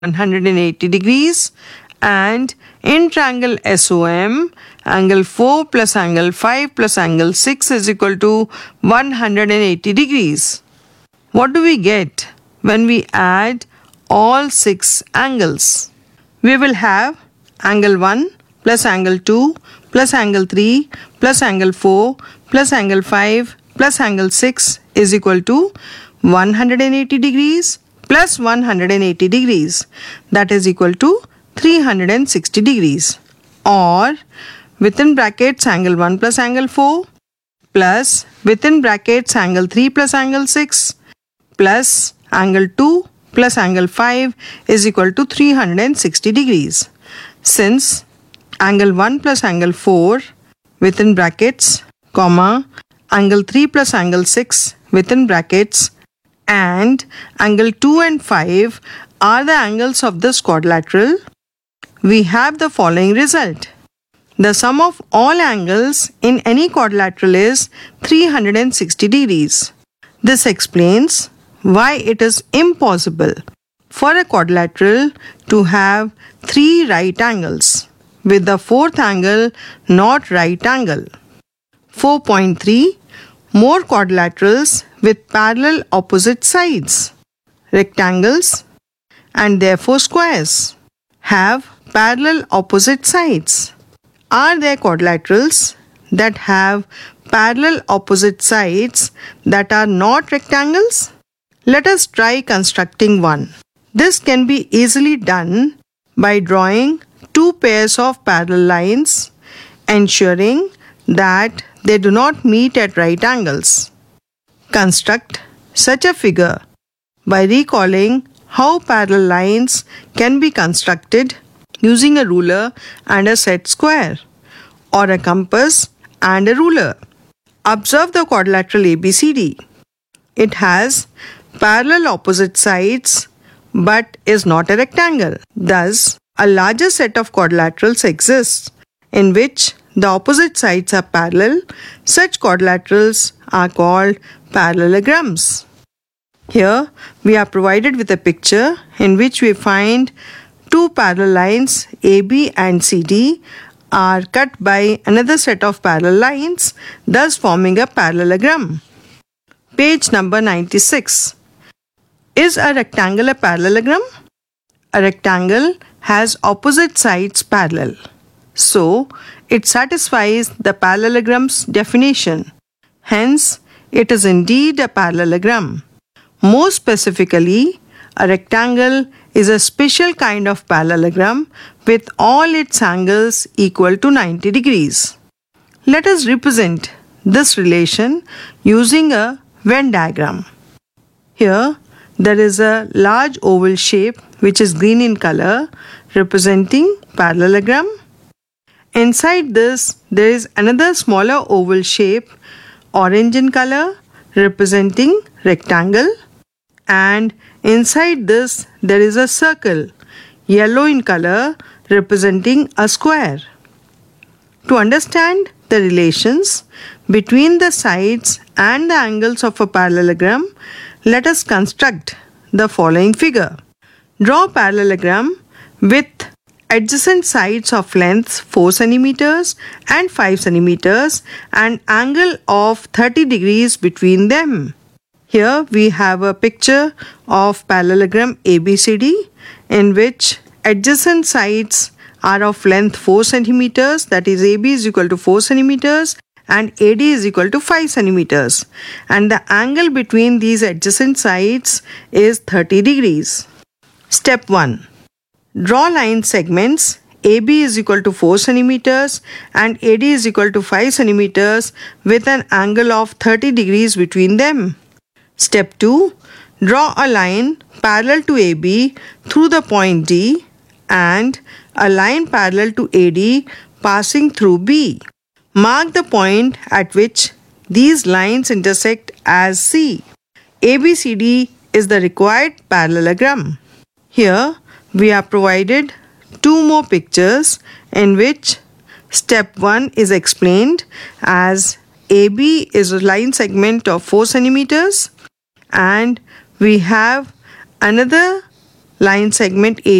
180 degrees, and in triangle SOM, angle 4 plus angle 5 plus angle 6 is equal to 180 degrees. What do we get when we add all 6 angles? We will have angle 1 plus angle 2 plus angle 3 plus angle 4 plus angle 5 plus angle 6 is equal to 180 degrees plus 180 degrees, that is equal to 360 degrees, or within brackets angle 1 plus angle 4 plus within brackets angle 3 plus angle 6 plus angle 2 plus angle 5 is equal to 360 degrees. Since angle 1 plus angle 4 within brackets, comma, angle 3 plus angle 6 within brackets, and angle 2 and 5 are the angles of this quadrilateral, we have the following result. The sum of all angles in any quadrilateral is 360 degrees. This explains why it is impossible for a quadrilateral to have 3 right angles, with the 4th angle not right angle. 4.3 More quadrilaterals with parallel opposite sides. Rectangles and therefore squares have parallel opposite sides. Are there quadrilaterals that have parallel opposite sides that are not rectangles? Let us try constructing one. This can be easily done by drawing 2 pairs of parallel lines, ensuring that they do not meet at right angles. Construct such a figure by recalling how parallel lines can be constructed using a ruler and a set square, or a compass and a ruler. Observe the quadrilateral ABCD. It has parallel opposite sides but is not a rectangle. Thus, a larger set of quadrilaterals exists in which the opposite sides are parallel. Such quadrilaterals are called parallelograms. Here we are provided with a picture in which we find 2 parallel lines AB and CD are cut by another set of parallel lines, thus forming a parallelogram. Page number 96. Is a rectangle a parallelogram? A rectangle has opposite sides parallel, so it satisfies the parallelogram's definition. Hence, it is indeed a parallelogram. More specifically, a rectangle is a special kind of parallelogram with all its angles equal to 90 degrees. Let us represent this relation using a Venn diagram. Here, there is a large oval shape which is green in color, representing parallelogram. Inside this, there is another smaller oval shape, orange in color, representing rectangle, and inside this there is a circle, yellow in color, representing a square. To understand the relations between the sides and the angles of a parallelogram, let us construct the following figure. Draw a parallelogram with adjacent sides of length 4 cm and 5 cm and angle of 30 degrees between them. Here we have a picture of parallelogram ABCD in which adjacent sides are of length 4 cm, that is AB is equal to 4 cm and AD is equal to 5 cm, and the angle between these adjacent sides is 30 degrees. Step 1. Draw line segments AB is equal to 4 cm and AD is equal to 5 cm with an angle of 30 degrees between them. Step 2. Draw a line parallel to AB through the point D and a line parallel to AD passing through B. Mark the point at which these lines intersect as C. ABCD is the required parallelogram. Here we are provided 2 more pictures in which step 1 is explained as AB is a line segment of 4 cm and we have another line segment